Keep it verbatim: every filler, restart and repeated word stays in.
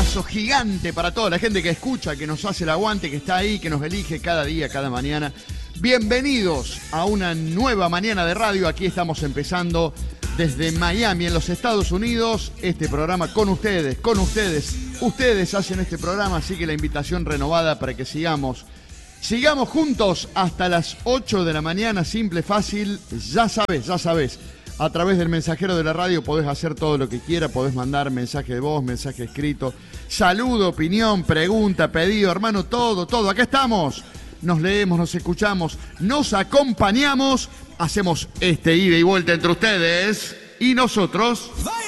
abrazo gigante para toda la gente que escucha, que nos hace el aguante, que está ahí, que nos elige cada día, cada mañana. Bienvenidos a una nueva mañana de radio. Aquí estamos empezando desde Miami, en los Estados Unidos, este programa con ustedes, con ustedes. Ustedes hacen este programa, así que la invitación renovada para que sigamos. Sigamos juntos hasta las ocho de la mañana, simple, fácil, ya sabes, ya sabes. A través del mensajero de la radio podés hacer todo lo que quieras, podés mandar mensaje de voz, mensaje escrito, saludo, opinión, pregunta, pedido, hermano, todo, todo. Acá estamos, nos leemos, nos escuchamos, nos acompañamos, hacemos este ida y vuelta entre ustedes y nosotros.